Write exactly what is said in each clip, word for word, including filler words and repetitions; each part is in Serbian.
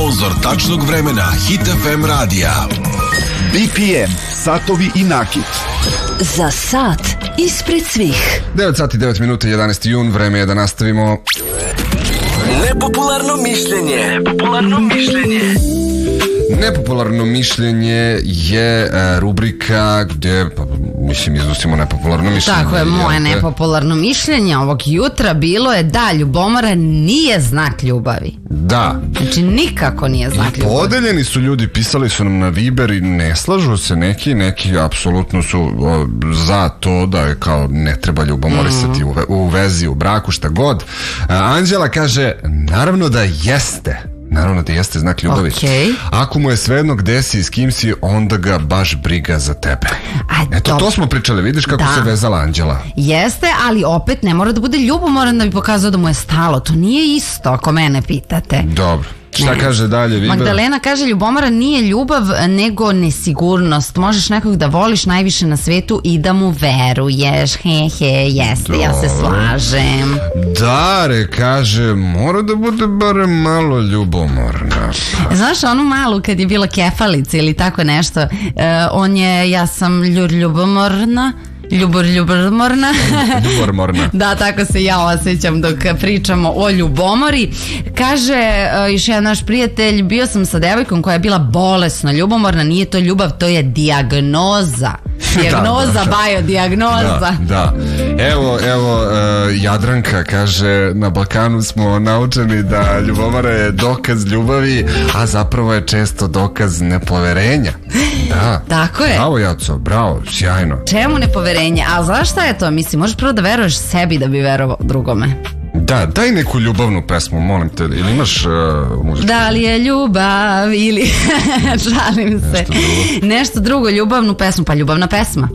sponzor tačnog vremena Hit F M radija. B P M, satovi i nakit. Za sat ispred svih. devet sati devet minuta, jedanaesti jun, vreme je da nastavimo. Nepopularno mišljenje. Nepopularno mišljenje. Nepopularno mišljenje je e, rubrika gdje, pa, mislim, iznosimo nepopularno mišljenje. Tako je, moje nepopularno mišljenje ovog jutra bilo je da ljubomora nije znak ljubavi. Da. Znači nikako nije znak I ljubavi. podeljeni su ljudi, pisali su nam na Viber i ne slažu se neki, neki apsolutno su o, za to da je kao ne treba ljubomorisati mm. u, ve, u vezi, u braku, šta god. A, Anđela kaže, naravno da jeste. Naravno da jeste znak ljubavi. Okay. Ako mu je svejedno gde si i s kim si, onda ga baš briga za tebe. A, Eto, dobro. to smo pričali, vidiš kako Da. se vezala Anđela. Jeste, ali opet ne mora da bude ljubomoran da bi pokazao da mu je stalo. To nije isto, ako mene pitate. Dobro. Šta Ne. kaže dalje Viber? Magdalena kaže, ljubomora nije ljubav nego nesigurnost. Možeš nekog da voliš najviše na svetu i da mu veruješ. He he, jeste, ja se slažem. Dare kaže, mora da bude barem malo ljubomorna. Znaš onu malu kad je bila kefalica ili tako nešto, uh, on je, ja sam ljur ljubomorna. Ljubor, ljubomorna. Ljubomorna. Da, tako se ja osjećam dok pričamo o ljubomori. Kaže uh, još jedan naš prijatelj, bio sam sa devojkom koja je bila bolesno ljubomorna, nije to ljubav, to je dijagnoza. Dijagnoza, Da, da, da. bajo, dijagnoza. Da, da. Evo, evo, uh, Jadranka kaže, na Balkanu smo naučeni da ljubomora je dokaz ljubavi, a zapravo je često dokaz nepoverenja. Da. Tako je. Bravo, Jaco, bravo, sjajno. Čemu nepoverenje? A znaš šta je to? Mislim, možeš prvo da veruješ sebi da bi verovao drugome. Da, daj neku ljubavnu pesmu, molim te, ili imaš uh, muzičku? Da li je ljubav ili šalim se. Nešto drugo. Nešto drugo, ljubavnu pesmu, pa ljubavna pesma.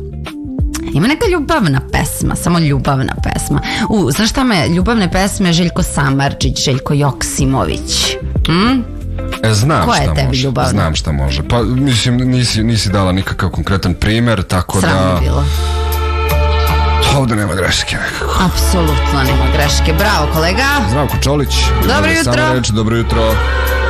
Ima neka ljubavna pesma, samo ljubavna pesma. U, znaš šta me, ljubavne pesme Željko Samardžić, Željko Joksimović. Hm? E, znam Koja je šta tebi može. ljubavna? Znam šta može. Pa, mislim, nisi, nisi dala nikakav konkretan primer, tako Sram da... je bilo. Ovdje nema greške nekako. Apsolutno nema greške. Bravo kolega. Zdravko Čolić. Dobro Samo jutro. reč, dobro jutro.